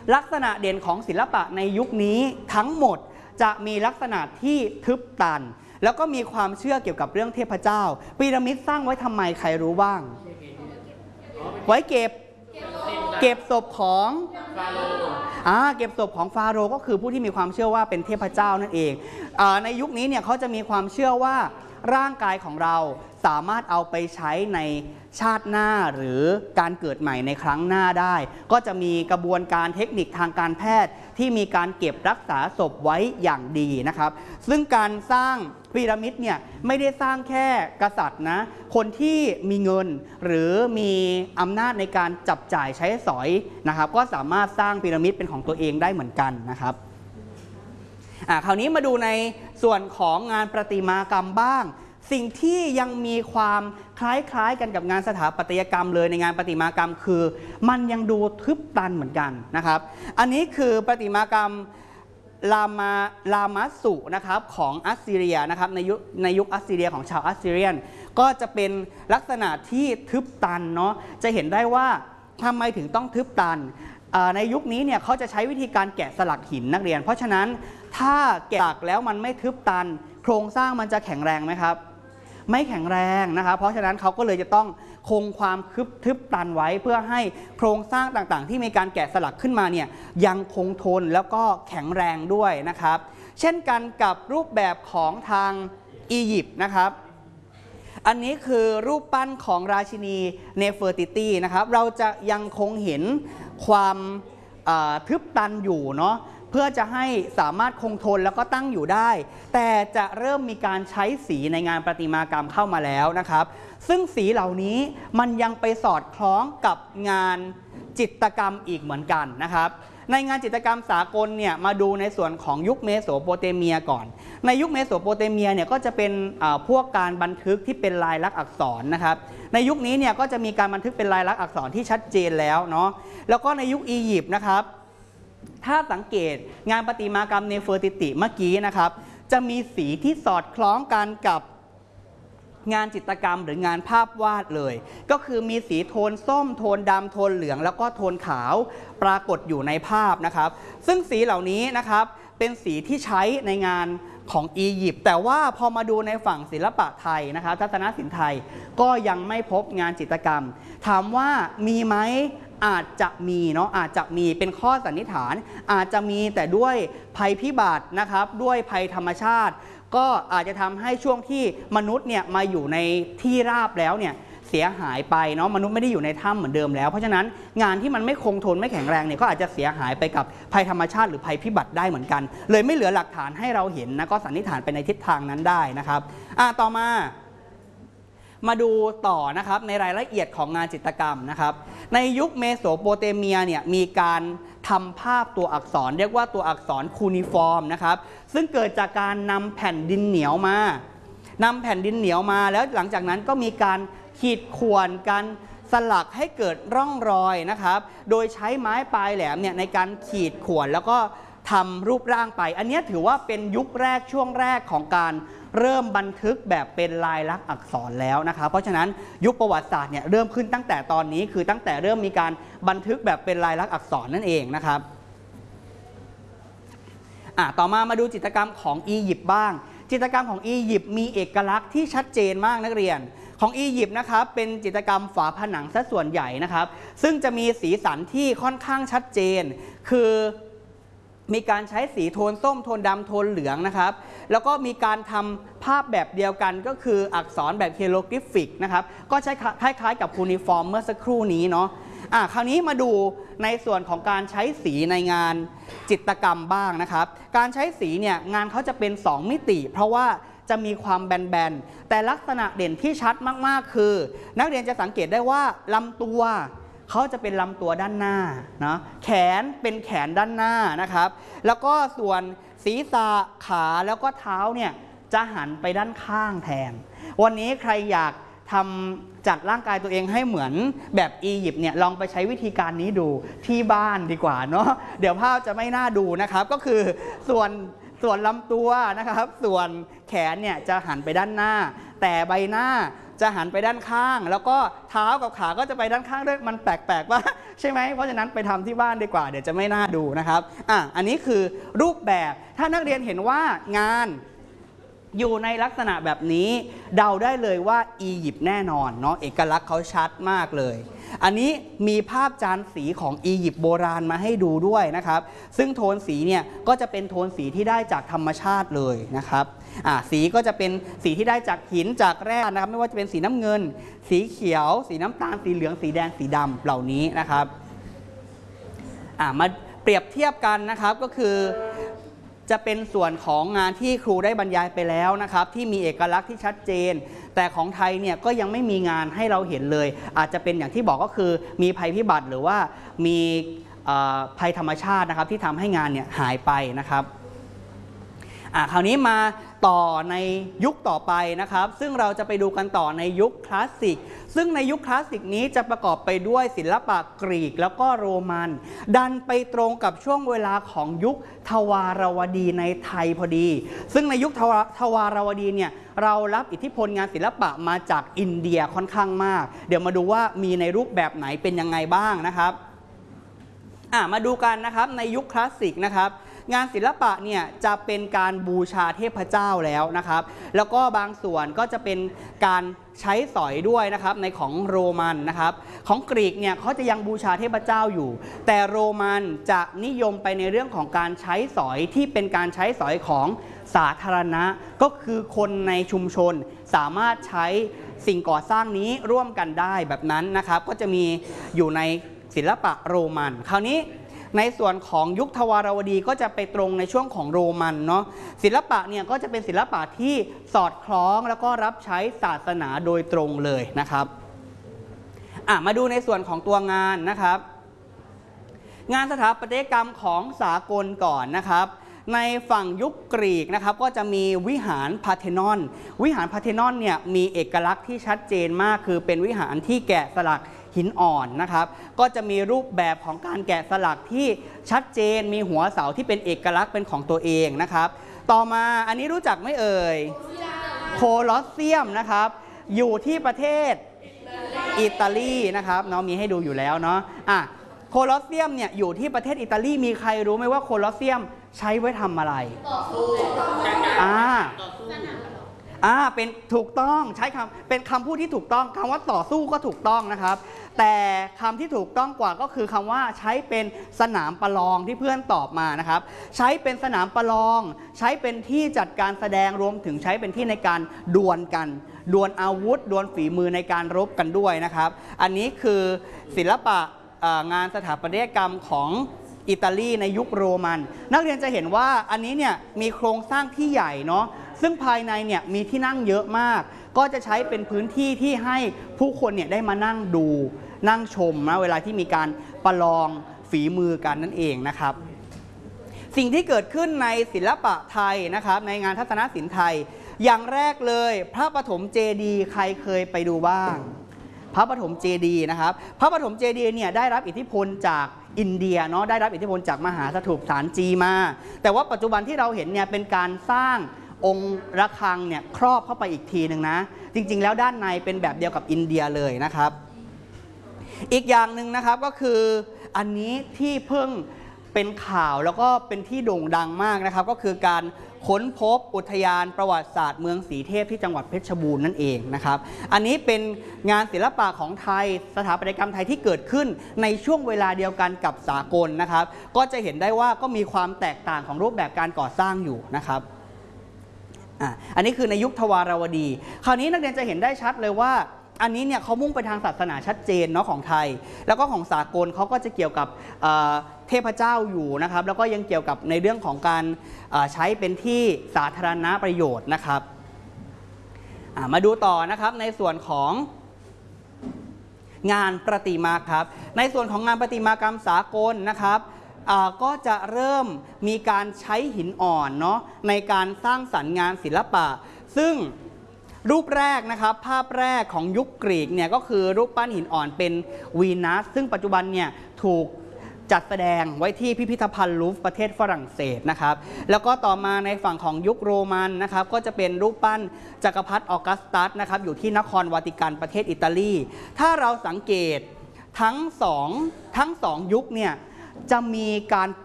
ลักษณะเด่นของศิลปะในยุคนี้ทั้งหมดจะมีลักษณะที่ทึบตันแล้วก็มีความเชื่อเกี่ยวกับเรื่องเทพเจ้าพีระมิดสร้างไว้ทำไมใครรู้บ้างไว้เก็บศพของฟาโรห์เก็บศพของฟาโรห์ก็คือผู้ที่มีความเชื่อว่าเป็นเทพเจ้านั่นเองในยุคนี้เนี่ยเขาจะมีความเชื่อว่าร่างกายของเราสามารถเอาไปใช้ในชาติหน้าหรือการเกิดใหม่ในครั้งหน้าได้ก็จะมีกระบวนการเทคนิคทางการแพทย์ที่มีการเก็บรักษาศพไว้อย่างดีนะครับซึ่งการสร้างพีระมิดเนี่ยไม่ได้สร้างแค่กษัตริย์นะคนที่มีเงินหรือมีอำนาจในการจับจ่ายใช้สอยนะครับก็สามารถสร้างพีระมิดเป็นของตัวเองได้เหมือนกันนะครับคราวนี้มาดูในส่วนของงานประติมากรรมบ้างสิ่งที่ยังมีความคล้ายๆกันกับงานสถาปัตยกรรมเลยในงานประติมากรรมคือมันยังดูทึบตันเหมือนกันนะครับอันนี้คือประติมากรรมลามัสสุนะครับของอัสซีเรียนะครับในยุคอัสซีเรียของชาวอัสซีเรียนก็จะเป็นลักษณะที่ทึบตันเนาะจะเห็นได้ว่าทำไมถึงต้องทึบตันในยุคนี้เนี่ยเขาจะใช้วิธีการแกะสลักหินนักเรียนเพราะฉะนั้นถ้าแกะสลักแล้วมันไม่ทึบตันโครงสร้างมันจะแข็งแรงไหมครับไม่แข็งแรงนะครับเพราะฉะนั้นเขาก็เลยจะต้องคงความทึบตันไว้เพื่อให้โครงสร้างต่างๆที่มีการแกะสลักขึ้นมาเนี่ยยังคงทนแล้วก็แข็งแรงด้วยนะครับเช่นกันกับรูปแบบของทางอียิปต์นะครับอันนี้คือรูปปั้นของราชินีเนเฟอร์ติตี้นะครับเราจะยังคงเห็นความทึบตันอยู่เนาะเพื่อจะให้สามารถคงทนแล้วก็ตั้งอยู่ได้แต่จะเริ่มมีการใช้สีในงานประติมากรรมเข้ามาแล้วนะครับซึ่งสีเหล่านี้มันยังไปสอดคล้องกับงานจิตรกรรมอีกเหมือนกันนะครับในงานจิตรกรรมสากลเนี่ยมาดูในส่วนของยุคเมโสโปเตเมียก่อนในยุคเมโสโปเตเมียเนี่ยก็จะเป็นพวกการบันทึกที่เป็นลายลักษณ์อักษรนะครับในยุคนี้เนี่ยก็จะมีการบันทึกเป็นลายลักษณ์อักษรที่ชัดเจนแล้วเนาะแล้วก็ในยุคอียิปต์นะครับถ้าสังเกตงานประติมากรรมเนเฟอร์ติติเมื่อกี้นะครับจะมีสีที่สอดคล้องกันกับงานจิตรกรรมหรืองานภาพวาดเลยก็คือมีสีโทนส้มโทนดำโทนเหลืองแล้วก็โทนขาวปรากฏอยู่ในภาพนะครับซึ่งสีเหล่านี้นะครับเป็นสีที่ใช้ในงานของอียิปต์แต่ว่าพอมาดูในฝั่งศิลปะไทยนะครับทัศนศิลป์ไทยก็ยังไม่พบงานจิตรกรรมถามว่ามีไหมอาจจะมีเนาะอาจจะมีเป็นข้อสันนิษฐานอาจจะมีแต่ด้วยภัยพิบัตินะครับด้วยภัยธรรมชาติก็อาจจะทำให้ช่วงที่มนุษย์เนี่ยมาอยู่ในที่ราบแล้วเนี่ยเสียหายไปเนาะมนุษย์ไม่ได้อยู่ในถ้ำเหมือนเดิมแล้วเพราะฉะนั้นงานที่มันไม่คงทนไม่แข็งแรงเนี่ยก็อาจจะเสียหายไปกับภัยธรรมชาติหรือภัยพิบัติได้เหมือนกันเลยไม่เหลือหลักฐานให้เราเห็นนะก็สันนิษฐานไปในทิศทางนั้นได้นะครับต่อมาดูต่อนะครับในรายละเอียดของงานจิตรกรรมนะครับในยุคเมโสโปเตเมียเนี่ยมีการทำภาพตัวอักษรเรียกว่าตัวอักษรคูนิฟอร์มนะครับซึ่งเกิดจากการนำแผ่นดินเหนียวมาแล้วหลังจากนั้นก็มีการขีดข่วนการสลักให้เกิดร่องรอยนะครับโดยใช้ไม้ปลายแหลมเนี่ยในการขีดข่วนแล้วก็ทำรูปร่างไปอันนี้ถือว่าเป็นยุคแรกช่วงแรกของการเริ่มบันทึกแบบเป็นลายลักษณ์อักษรแล้วนะครับเพราะฉะนั้นยุคประวัติศาสตร์เนี่ยเริ่มขึ้นตั้งแต่ตอนนี้คือตั้งแต่เริ่มมีการบันทึกแบบเป็นลายลักษณ์อักษรนั่นเองนะครับต่อมาดูจิตรกรรมของอียิปต์บ้างจิตรกรรมของอียิปต์มีเอกลักษณ์ที่ชัดเจนมากนักเรียนของอียิปต์นะครับเป็นจิตรกรรมฝาผนังซะส่วนใหญ่นะครับซึ่งจะมีสีสันที่ค่อนข้างชัดเจนคือมีการใช้สีโทนส้มโทนดำโทนเหลืองนะครับแล้วก็มีการทำภาพแบบเดียวกันก็คืออักษรแบบเฮโรกริฟิกนะครับก็ใช้คล้ายๆกับคูนิฟอร์มเมื่อสักครู่นี้เนาะคราวนี้มาดูในส่วนของการใช้สีในงานจิตรกรรมบ้างนะครับการใช้สีเนี่ยงานเขาจะเป็น2มิติเพราะว่าจะมีความแบนๆแต่ลักษณะเด่นที่ชัดมากๆคือนักเรียนจะสังเกตได้ว่าลำตัวเขาจะเป็นลำตัวด้านหน้านะแขนเป็นแขนด้านหน้านะครับแล้วก็ส่วนศีรษะขาแล้วก็เท้าเนี่ยจะหันไปด้านข้างแทนวันนี้ใครอยากจัดร่างกายตัวเองให้เหมือนแบบอียิปต์เนี่ยลองไปใช้วิธีการนี้ดูที่บ้านดีกว่าเนาะเดี๋ยวภาพจะไม่น่าดูนะครับก็คือส่วนลำตัวนะครับส่วนแขนเนี่ยจะหันไปด้านหน้าแต่ใบหน้าจะหันไปด้านข้างแล้วก็เท้ากับขาก็จะไปด้านข้างด้วยมันแปลกๆว่าใช่ไหมเพราะฉะนั้นไปทำที่บ้านดีกว่าเดี๋ยวจะไม่น่าดูนะครับอันนี้คือรูปแบบถ้านักเรียนเห็นว่างานอยู่ในลักษณะแบบนี้เดาได้เลยว่าอียิปต์แน่นอนเนาะเอกลักษณ์เขาชัดมากเลยอันนี้มีภาพจานสีของอียิปต์โบราณมาให้ดูด้วยนะครับซึ่งโทนสีเนี่ยก็จะเป็นโทนสีที่ได้จากธรรมชาติเลยนะครับสีก็จะเป็นสีที่ได้จากหินจากแร่นะครับไม่ว่าจะเป็นสีน้ำเงินสีเขียวสีน้ำตาลสีเหลืองสีแดงสีดำเหล่านี้นะครับมาเปรียบเทียบกันนะครับก็คือจะเป็นส่วนของงานที่ครูได้บรรยายไปแล้วนะครับที่มีเอกลักษณ์ที่ชัดเจนแต่ของไทยเนี่ยก็ยังไม่มีงานให้เราเห็นเลยอาจจะเป็นอย่างที่บอกก็คือมีภัยพิบัติหรือว่ามีภัยธรรมชาตินะครับที่ทำให้งานเนี่ยหายไปนะครับคราวนี้มาต่อในยุคต่อไปนะครับซึ่งเราจะไปดูกันต่อในยุคคลาสสิกซึ่งในยุคคลาสสิกนี้จะประกอบไปด้วยศิลปะกรีกแล้วก็โรมันดันไปตรงกับช่วงเวลาของยุคทวารวดีในไทยพอดีซึ่งในยุคทวารวดีเนี่ยเรารับอิทธิพลงานศิลปะมาจากอินเดียค่อนข้างมากเดี๋ยวมาดูว่ามีในรูปแบบไหนเป็นยังไงบ้างนะครับมาดูกันนะครับในยุคคลาสสิกนะครับงานศิลปะเนี่ยจะเป็นการบูชาเทพเจ้าแล้วนะครับแล้วก็บางส่วนก็จะเป็นการใช้สอยด้วยนะครับในของโรมันนะครับของกรีกเนี่ยเขาจะยังบูชาเทพเจ้าอยู่แต่โรมันจะนิยมไปในเรื่องของการใช้สอยที่เป็นการใช้สอยของสาธารณะก็คือคนในชุมชนสามารถใช้สิ่งก่อสร้างนี้ร่วมกันได้แบบนั้นนะครับก็จะมีอยู่ในศิลปะโรมันคราวนี้ในส่วนของยุคทวารวดีก็จะไปตรงในช่วงของโรมันเนาะศิลปะเนี่ยก็จะเป็นศิลปะที่สอดคล้องแล้วก็รับใช้ศาสนาโดยตรงเลยนะครับมาดูในส่วนของตัวงานนะครับงานสถาปัตยกรรมของสากลก่อนนะครับในฝั่งยุคกรีกนะครับก็จะมีวิหารพาร์เธนอนวิหารพาร์เธนอนเนี่ยมีเอกลักษณ์ที่ชัดเจนมากคือเป็นวิหารที่แกะสลักหินอ่อนนะครับก็จะมีรูปแบบของการแกะสลักที่ชัดเจนมีหัวเสาที่เป็นเอกลักษณ์เป็นของตัวเองนะครับต่อมาอันนี้รู้จักไหมเอ่ยโคลอสเซียมนะครับอยู่ที่ประเทศอิตาลีนะครับเนาะมีให้ดูอยู่แล้วเนาะโคลอสเซียมเนี่ยอยู่ที่ประเทศอิตาลีมีใครรู้ไหมว่าโคลอสเซียมใช้ไว้ทำอะไรเป็นถูกต้องใช้คำเป็นคำพูดที่ถูกต้องคำว่าต่อสู้ก็ถูกต้องนะครับแต่คำที่ถูกต้องกว่าก็คือคำว่าใช้เป็นสนามประลองที่เพื่อนตอบมานะครับใช้เป็นสนามประลองใช้เป็นที่จัดการแสดงรวมถึงใช้เป็นที่ในการดวลกันดวลอาวุธดวลฝีมือในการรบกันด้วยนะครับอันนี้คือศิลปะงานสถาปัตยกรรมของอิตาลีในยุคโรมันนักเรียนจะเห็นว่าอันนี้เนี่ยมีโครงสร้างที่ใหญ่เนาะซึ่งภายในเนี่ยมีที่นั่งเยอะมากก็จะใช้เป็นพื้นที่ที่ให้ผู้คนเนี่ยได้มานั่งดูนั่งชมนะเวลาที่มีการประลองฝีมือกันนั่นเองนะครับสิ่งที่เกิดขึ้นในศิลปะไทยนะครับในงานทัศนศิลป์ไทยอย่างแรกเลยพระปฐมเจดีย์ใครเคยไปดูบ้างพระปฐมเจดีย์นะครับพระปฐมเจดีย์เนี่ยได้รับอิทธิพลจากอินเดียเนาะได้รับอิทธิพลจากมหาสถูปฐานจีมาแต่ว่าปัจจุบันที่เราเห็นเนี่ยเป็นการสร้างองค์ระฆังเนี่ยครอบเข้าไปอีกทีหนึ่งนะจริงๆแล้วด้านในเป็นแบบเดียวกับอินเดียเลยนะครับอีกอย่างหนึ่งนะครับก็คืออันนี้ที่เพิ่งเป็นข่าวแล้วก็เป็นที่โด่งดังมากนะครับก็คือการค้นพบอุทยานประวัติศาสตร์เมืองศรีเทพที่จังหวัดเพชรบูรณ์นั่นเองนะครับอันนี้เป็นงานศิลปะของไทยสถาปัตยกรรมไทยที่เกิดขึ้นในช่วงเวลาเดียวกันกับสากลนะครับก็จะเห็นได้ว่าก็มีความแตกต่างของรูปแบบการก่อสร้างอยู่นะครับอันนี้คือในยุคทวารวดีคราวนี้นักเรียนจะเห็นได้ชัดเลยว่าอันนี้เนี่ยเขามุ่งไปทางศาสนาชัดเจนเนาะของไทยแล้วก็ของสากลเขาก็จะเกี่ยวกับเทพเจ้าอยู่นะครับแล้วก็ยังเกี่ยวกับในเรื่องของการใช้เป็นที่สาธารณประโยชน์นะครับมาดูต่อนะครับในส่วนของงานประติมากรรมครับในส่วนของงานประติมากรรมสากลนะครับก็จะเริ่มมีการใช้หินอ่อนเนาะในการสร้างสรรค์งานศิลปะซึ่งรูปแรกนะครับภาพแรกของยุคกรีกเนี่ยก็คือรูปปั้นหินอ่อนเป็นวีนัสซึ่งปัจจุบันเนี่ยถูกจัดแสดงไว้ที่พิพิธภัณฑ์ลูฟร์ประเทศฝรั่งเศสนะครับแล้วก็ต่อมาในฝั่งของยุคโรมันนะครับก็จะเป็นรูปปั้นจักรพรรดิออกัสตัสนะครับอยู่ที่นครวาติกันประเทศอิตาลีถ้าเราสังเกตทั้งสองยุคเนี่ยจะมีการ